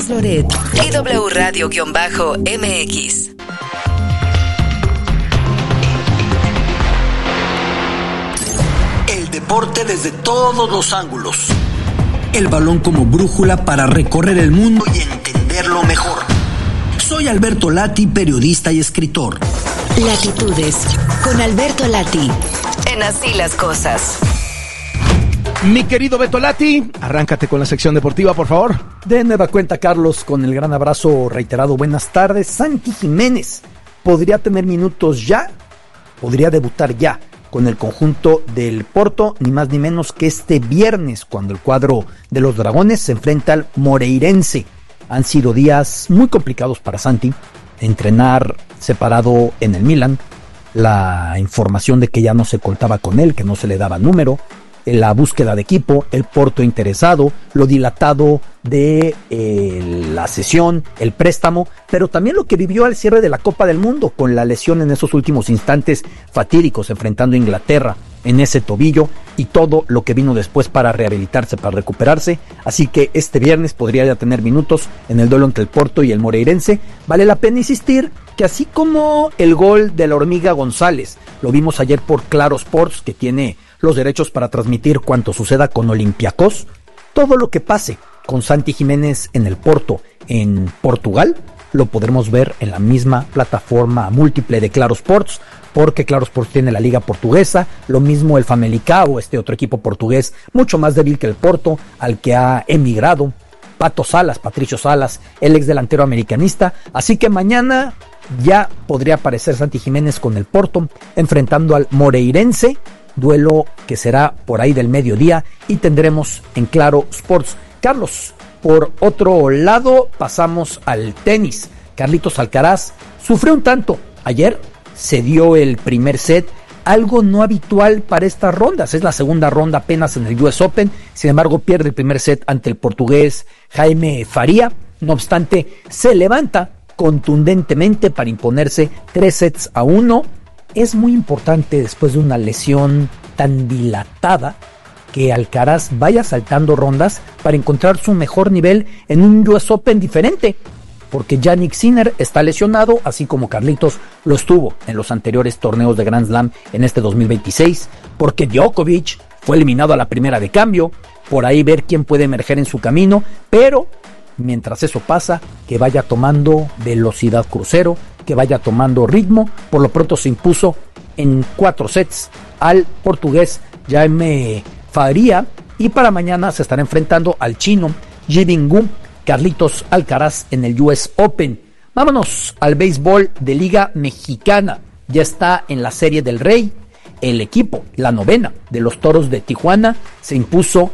Carlos Loret y W Radio-MX. El deporte desde todos los ángulos. El balón como brújula para recorrer el mundo y entenderlo mejor. Soy Alberto Lati, periodista y escritor. Latitudes, con Alberto Lati, en Así las Cosas. Mi querido Beto Lati, arráncate con la sección deportiva, por favor. De nueva cuenta, Carlos, con el gran abrazo reiterado. Buenas tardes. Santi Jiménez podría tener minutos ya, podría debutar ya con el conjunto del Porto, ni más ni menos que este viernes, cuando el cuadro de los Dragones se enfrenta al Moreirense. Han sido días muy complicados para Santi, entrenar separado en el Milan, la información de que ya no se contaba con él, que no se le daba número, la búsqueda de equipo, el Porto interesado, lo dilatado de la cesión, el préstamo, pero también lo que vivió al cierre de la Copa del Mundo, con la lesión en esos últimos instantes fatídicos enfrentando a Inglaterra en ese tobillo, y todo lo que vino después para rehabilitarse, para recuperarse. Así que este viernes podría ya tener minutos en el duelo entre el Porto y el Moreirense. Vale la pena insistir que así como el gol de la Hormiga González, lo vimos ayer por Claro Sports, que tiene los derechos para transmitir cuanto suceda con Olympiacos, todo lo que pase con Santi Jiménez en el Porto, en Portugal, lo podremos ver en la misma plataforma múltiple de Claro Sports, porque Claro Sports tiene la liga portuguesa, lo mismo el Famalicão, este otro equipo portugués mucho más débil que el Porto, al que ha emigrado Patricio Salas, el ex delantero americanista. Así que mañana ya podría aparecer Santi Jiménez con el Porto, enfrentando al Moreirense, duelo que será por ahí del mediodía y tendremos en Claro Sports. Carlos, por otro lado, pasamos al tenis. Carlitos Alcaraz sufrió un tanto ayer, se dio el primer set, algo no habitual para estas rondas. Es la segunda ronda apenas en el US Open, sin embargo pierde el primer set ante el portugués Jaime Faria. No obstante, se levanta contundentemente para imponerse 3-1. Es muy importante, después de una lesión tan dilatada, que Alcaraz vaya saltando rondas para encontrar su mejor nivel en un US Open diferente, porque Jannik Sinner está lesionado, así como Carlitos lo estuvo en los anteriores torneos de Grand Slam en este 2026, porque Djokovic fue eliminado a la primera de cambio, por ahí ver quién puede emerger en su camino, pero mientras eso pasa, que vaya tomando velocidad crucero, que vaya tomando ritmo. Por lo pronto se impuso en 4 sets al portugués Jaime Faria, y para mañana se estará enfrentando al chino Yibing Gu, Carlitos Alcaraz en el US Open. Vámonos al béisbol de Liga Mexicana. Ya está en la Serie del Rey. El equipo, la novena de los Toros de Tijuana, se impuso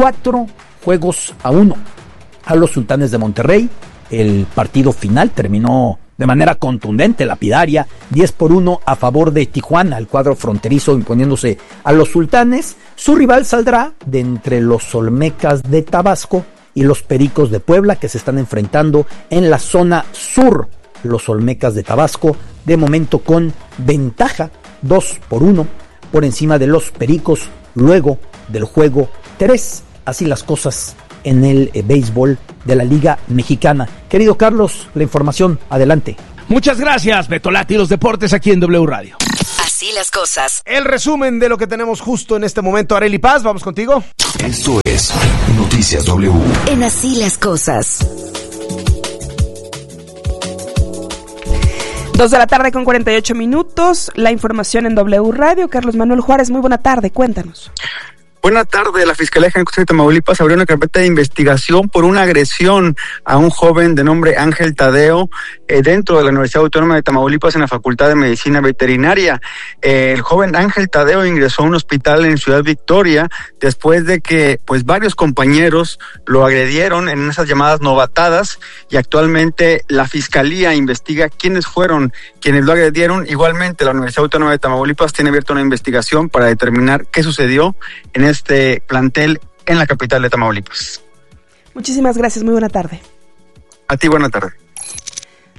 4-1 a los Sultanes de Monterrey. El partido final terminó de manera contundente, lapidaria, 10-1 a favor de Tijuana, el cuadro fronterizo imponiéndose a los Sultanes. Su rival saldrá de entre los Olmecas de Tabasco y los Pericos de Puebla, que se están enfrentando en la zona sur. Los Olmecas de Tabasco, de momento con ventaja 2-1 por encima de los Pericos, luego del juego 3. Así las cosas en el béisbol de la Liga Mexicana. Querido Carlos, la información, adelante. Muchas gracias, Beto Lati, los deportes aquí en W Radio. Así las cosas. El resumen de lo que tenemos justo en este momento. Arely Paz, vamos contigo. Esto es Noticias W. En Así las Cosas. 2:48 p.m. La información en W Radio. Carlos Manuel Juárez, muy buena tarde, cuéntanos. Buena tarde. La Fiscalía General de Tamaulipas abrió una carpeta de investigación por una agresión a un joven de nombre Ángel Tadeo dentro de la Universidad Autónoma de Tamaulipas en la Facultad de Medicina Veterinaria. El joven Ángel Tadeo ingresó a un hospital en Ciudad Victoria después de que varios compañeros lo agredieron en esas llamadas novatadas, y actualmente la Fiscalía investiga quiénes fueron quienes lo agredieron. Igualmente la Universidad Autónoma de Tamaulipas tiene abierta una investigación para determinar qué sucedió en este plantel en la capital de Tamaulipas. Muchísimas gracias, muy buena tarde. A ti, buena tarde.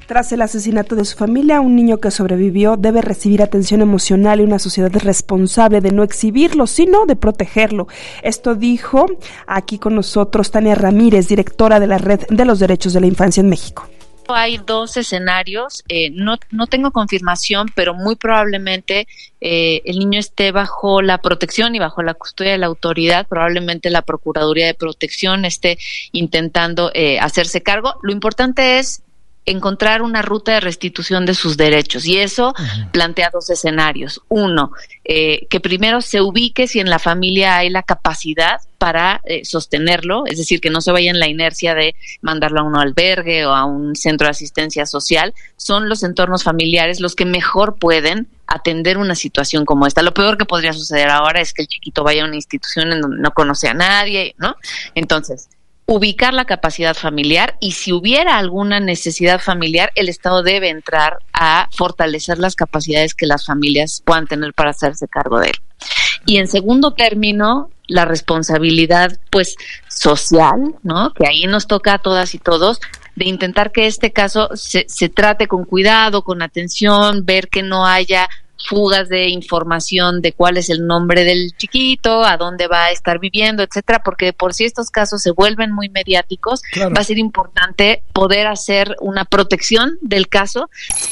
Tras el asesinato de su familia, un niño que sobrevivió debe recibir atención emocional y una sociedad responsable de no exhibirlo, sino de protegerlo. Esto dijo aquí con nosotros Tania Ramírez, directora de la Red de los Derechos de la Infancia en México. Hay dos escenarios, no tengo confirmación, pero muy probablemente el niño esté bajo la protección y bajo la custodia de la autoridad. Probablemente la Procuraduría de Protección esté intentando hacerse cargo. Lo importante es encontrar una ruta de restitución de sus derechos, y eso plantea dos escenarios. Uno, que primero se ubique si en la familia hay la capacidad para sostenerlo, es decir, que no se vaya en la inercia de mandarlo a un albergue o a un centro de asistencia social. Son los entornos familiares los que mejor pueden atender una situación como esta. Lo peor que podría suceder ahora es que el chiquito vaya a una institución en donde no conoce a nadie, ¿no? Entonces, ubicar la capacidad familiar, y si hubiera alguna necesidad familiar, el Estado debe entrar a fortalecer las capacidades que las familias puedan tener para hacerse cargo de él. Y en segundo término, la responsabilidad pues social, ¿no? Que ahí nos toca a todas y todos, de intentar que este caso se trate con cuidado, con atención, ver que no haya fugas de información de cuál es el nombre del chiquito, a dónde va a estar viviendo, etcétera, porque por si estos casos se vuelven muy mediáticos, claro, va a ser importante poder hacer una protección del caso.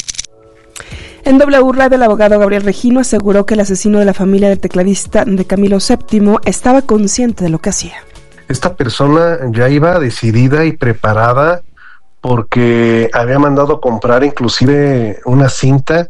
En W Radio, el abogado Gabriel Regino aseguró que el asesino de la familia del tecladista de Camilo VII estaba consciente de lo que hacía. Esta persona ya iba decidida y preparada, porque había mandado comprar inclusive una cinta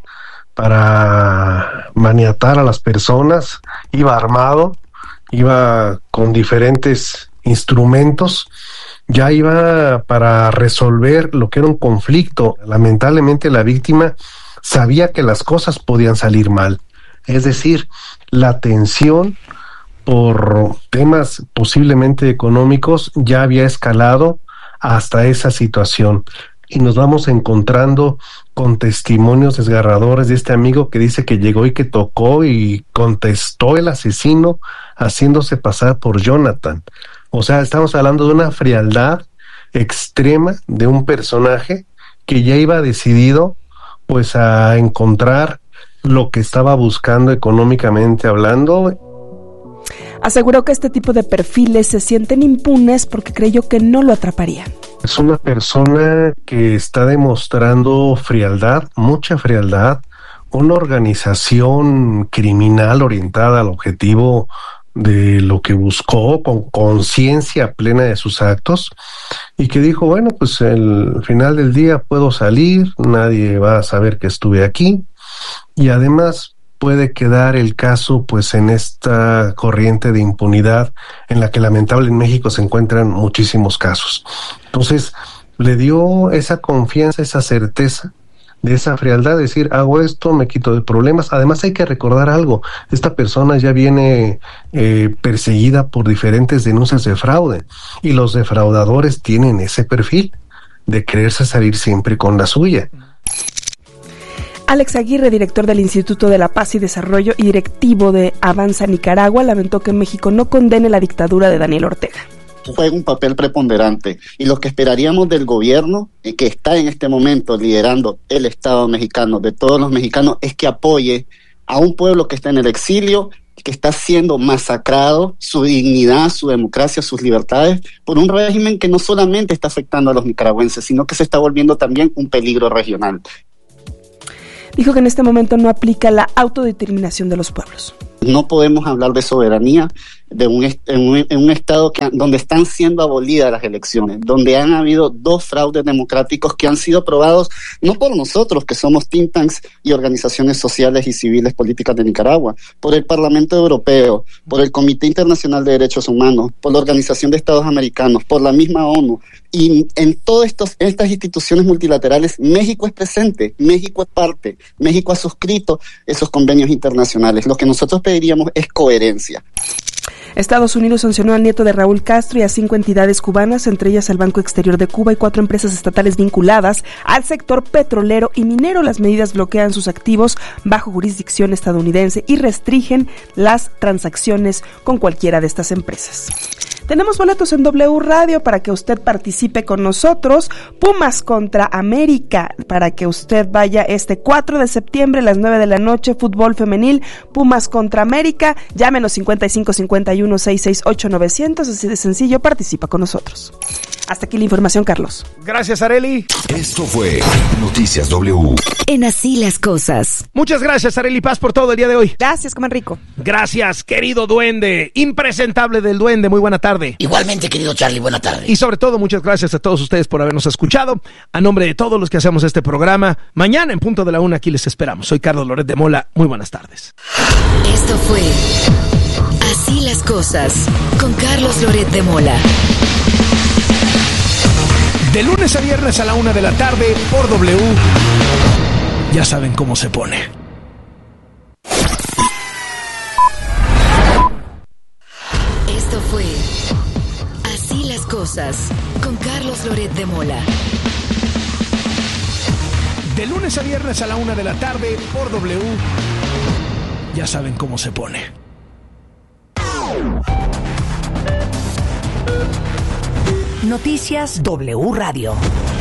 para maniatar a las personas. Iba armado, iba con diferentes instrumentos, ya iba para resolver lo que era un conflicto. Lamentablemente la víctima sabía que las cosas podían salir mal, es decir, la tensión por temas posiblemente económicos ya había escalado hasta esa situación. Y nos vamos encontrando con testimonios desgarradores de este amigo que dice que llegó y que tocó y contestó el asesino haciéndose pasar por Jonathan. O sea, estamos hablando de una frialdad extrema de un personaje que ya iba decidido pues a encontrar lo que estaba buscando económicamente hablando. Aseguró que este tipo de perfiles se sienten impunes porque creyó que no lo atraparían. Es una persona que está demostrando frialdad, mucha frialdad, una organización criminal orientada al objetivo de lo que buscó, con conciencia plena de sus actos, y que dijo, bueno, pues al final del día puedo salir, nadie va a saber que estuve aquí, y además puede quedar el caso pues en esta corriente de impunidad en la que lamentablemente en México se encuentran muchísimos casos. Entonces le dio esa confianza, esa certeza, de esa frialdad, decir, hago esto, me quito de problemas. Además hay que recordar algo, esta persona ya viene perseguida por diferentes denuncias de fraude, y los defraudadores tienen ese perfil de quererse salir siempre con la suya. Alex Aguirre, director del Instituto de la Paz y Desarrollo y directivo de Avanza Nicaragua, lamentó que México no condene la dictadura de Daniel Ortega. Juega un papel preponderante, y lo que esperaríamos del gobierno que está en este momento liderando el Estado mexicano, de todos los mexicanos, es que apoye a un pueblo que está en el exilio, que está siendo masacrado, su dignidad, su democracia, sus libertades, por un régimen que no solamente está afectando a los nicaragüenses, sino que se está volviendo también un peligro regional. Dijo que en este momento no aplica la autodeterminación de los pueblos. No podemos hablar de soberanía en un estado donde están siendo abolidas las elecciones, donde han habido 2 fraudes democráticos que han sido aprobados no por nosotros, que somos think tanks y organizaciones sociales y civiles políticas de Nicaragua, por el Parlamento Europeo, por el Comité Internacional de Derechos Humanos, por la Organización de Estados Americanos, por la misma ONU. Y en todas estas instituciones multilaterales, México es presente, México es parte, México ha suscrito esos convenios internacionales. Lo que nosotros pediríamos es coherencia. Estados Unidos sancionó al nieto de Raúl Castro y a 5 entidades cubanas, entre ellas el Banco Exterior de Cuba y 4 empresas estatales vinculadas al sector petrolero y minero. Las medidas bloquean sus activos bajo jurisdicción estadounidense y restringen las transacciones con cualquiera de estas empresas. Tenemos boletos en W Radio para que usted participe con nosotros. Pumas contra América, para que usted vaya este 4 de septiembre a las 9 de la noche, fútbol femenil, Pumas contra América. Llámenos 5551-668-900, así de sencillo, participa con nosotros. Hasta aquí la información, Carlos. Gracias, Arely. Esto fue Noticias W. En Así las Cosas. Muchas gracias, Arely Paz, por todo el día de hoy. Gracias, coman rico. Gracias, querido duende, impresentable del duende, muy buena tarde. Igualmente, querido Charlie, buena tarde. Y sobre todo, muchas gracias a todos ustedes por habernos escuchado. A nombre de todos los que hacemos este programa, mañana en punto de la 1 aquí les esperamos. Soy Carlos Loret de Mola, muy buenas tardes. Esto fue Así las Cosas con Carlos Loret de Mola. De lunes a viernes a la 1 de la tarde por W. Ya saben cómo se pone. Esto fue Así las Cosas con Carlos Loret de Mola. De lunes a viernes a la 1 de la tarde por W. Ya saben cómo se pone. Noticias W Radio.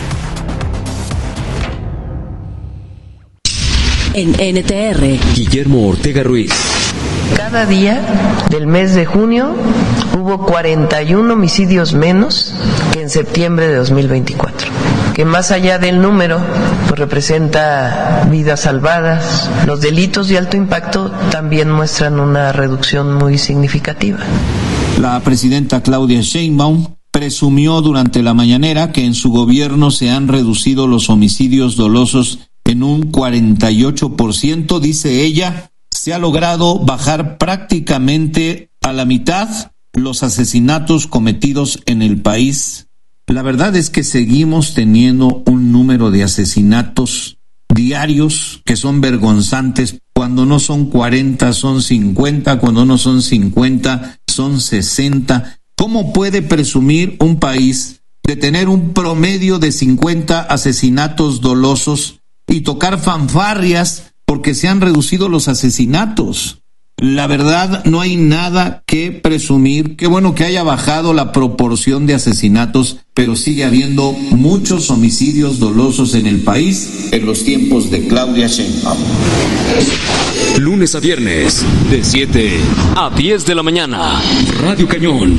En NTR, Guillermo Ortega Ruiz. Cada día del mes de junio hubo 41 homicidios menos que en septiembre de 2024, que más allá del número pues representa vidas salvadas. Los delitos de alto impacto también muestran una reducción muy significativa. La presidenta Claudia Sheinbaum presumió durante la mañanera que en su gobierno se han reducido los homicidios dolosos en un 48%, dice ella. Se ha logrado bajar prácticamente a la mitad los asesinatos cometidos en el país. La verdad es que seguimos teniendo un número de asesinatos diarios que son vergonzantes. Cuando no son 40, son 50, cuando no son 50, son 60. ¿Cómo puede presumir un país de tener un promedio de 50 asesinatos dolosos y tocar fanfarrias porque se han reducido los asesinatos? La verdad, no hay nada que presumir. Qué bueno que haya bajado la proporción de asesinatos, pero sigue habiendo muchos homicidios dolosos en el país en los tiempos de Claudia Sheinbaum. Lunes a viernes, de 7 a 10 de la mañana. Radio Cañón.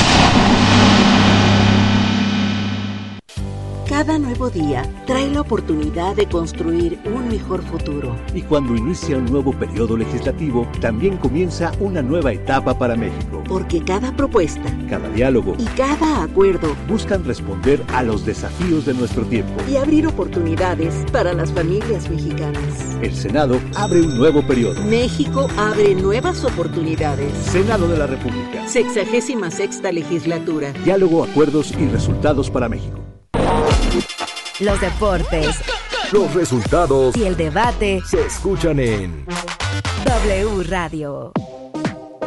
Cada nuevo día trae la oportunidad de construir un mejor futuro. Y cuando inicia un nuevo periodo legislativo, también comienza una nueva etapa para México. Porque cada propuesta, cada diálogo y cada acuerdo buscan responder a los desafíos de nuestro tiempo y abrir oportunidades para las familias mexicanas. El Senado abre un nuevo periodo. México abre nuevas oportunidades. Senado de la República. 66ª legislatura. Diálogo, acuerdos y resultados para México. Los deportes, los resultados y el debate se escuchan en W Radio.